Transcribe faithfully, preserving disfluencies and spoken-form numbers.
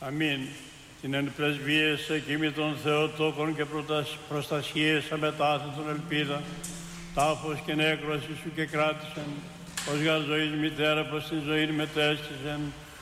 Αμήν. Την εν πρεσβείες και με τον Θεοτόκον και προστασίες αμετάθετον ελπίδα, τάφος και νέκρωση σου και κράτησεν, ως γα ζωής μητέρα προς την ζωή μετέστησεν,